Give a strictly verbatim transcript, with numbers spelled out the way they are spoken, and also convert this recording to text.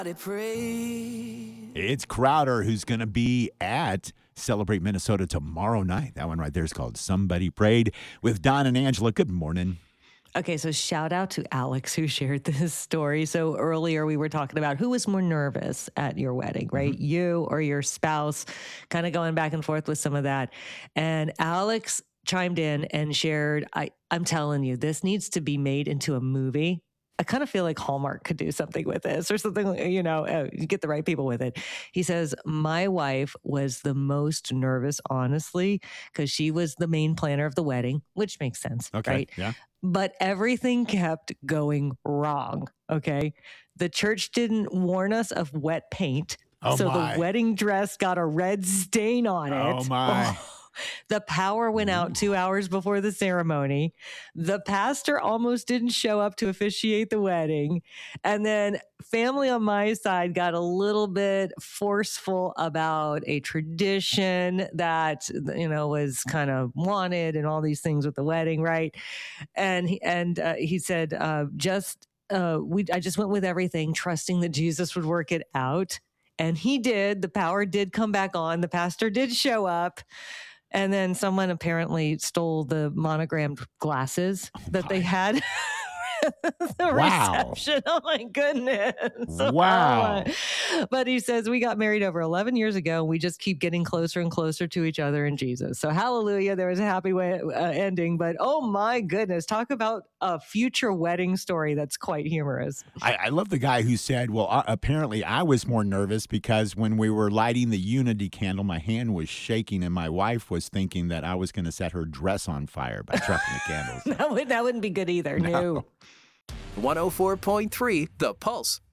It's Crowder who's going to be at Celebrate Minnesota tomorrow night. That one right there is called Somebody Prayed with Don and Angela. Good morning. Okay, so shout out to Alex who shared this story. So earlier we were talking about who was more nervous at your wedding, right? Mm-hmm. You or your spouse, kind of going back and forth with some of that. And Alex chimed in and shared, I, I'm telling you, this needs to be made into a movie. I kind of feel like Hallmark could do something with this or something, you know, uh, you get the right people with it. He says, my wife was the most nervous, honestly, because she was the main planner of the wedding, which makes sense, okay, right? Yeah. But everything kept going wrong, okay? The church didn't warn us of wet paint, oh so my. the wedding dress got a red stain on it. Oh, my. Oh. The power went out two hours before the ceremony. The pastor almost didn't show up to officiate the wedding. And then family on my side got a little bit forceful about a tradition that, you know, was kind of wanted and all these things with the wedding, right? And he, and uh, he said, uh, just uh, we I just went with everything, trusting that Jesus would work it out. And he did. The power did come back on. The pastor did show up. And then someone apparently stole the monogrammed glasses oh that they had. the wow. reception. Oh my goodness. Wow. Oh, but he says we got married over eleven years ago and we just keep getting closer and closer to each other in Jesus. So hallelujah, there was a happy way, uh, ending, but oh my goodness, talk about a future wedding story that's quite humorous. I, I love the guy who said, well, uh, apparently I was more nervous because when we were lighting the unity candle, my hand was shaking and my wife was thinking that I was going to set her dress on fire by dropping the candles. that, would, that wouldn't be good either. No. one oh four point three The Pulse.